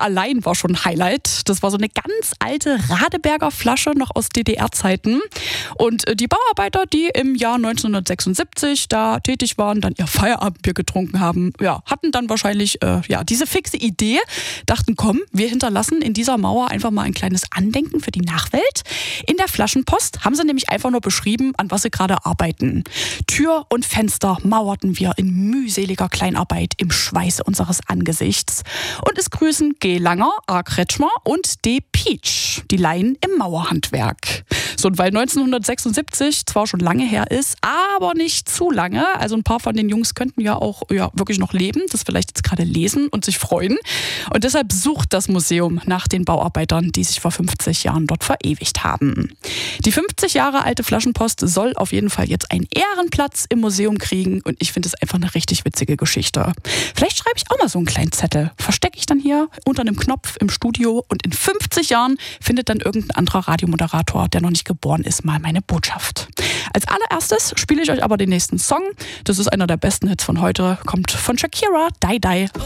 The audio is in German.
allein war schon ein Highlight. Das war so eine ganz alte Radeberger Flasche, noch aus DDR-Zeiten. Und die Bauarbeiter, die im Jahr 1976 da tätig waren, dann ihr Feierabendbier getrunken haben, hatten dann wahrscheinlich diese fixe Idee, dachten, komm, wir hinterlassen in dieser Mauer einfach mal ein kleines Andenken für die Nachwelt. In der Flaschenpost haben sie nämlich einfach nur beschrieben, an was sie gerade arbeiten. Tür und Fenster mauerten wir in mühseliger Kleinarbeit im Schweiße unseres Angesichts. Und es grüßen G. Langer, A. Kretschmer und D. Pietsch, die Laien im Mauerhandwerk. So, und weil 1976 zwar schon lange her ist, aber nicht zu lange, also ein paar von den Jungs könnten ja auch wirklich noch leben, das vielleicht jetzt gerade lesen und sich freuen. Und deshalb sucht das Museum nach den Bauarbeitern, die sich vor 50 Jahren dort verewigt haben. Die 50 Jahre alte Flaschenpost soll auf jeden Fall jetzt einen Ehrenplatz im Museum kriegen und ich finde es einfach eine richtig witzige Geschichte. Vielleicht schreibe ich auch mal so einen kleinen Zettel, verstecke ich dann hier unter einem Knopf im Studio und in 50 Jahren findet dann irgendein anderer Radiomoderator, der noch nicht geboren ist, mal meine Botschaft. Als allererstes spiele ich euch aber den nächsten Song. Das ist einer der besten Hits von heute, kommt von Shakira, Die Die.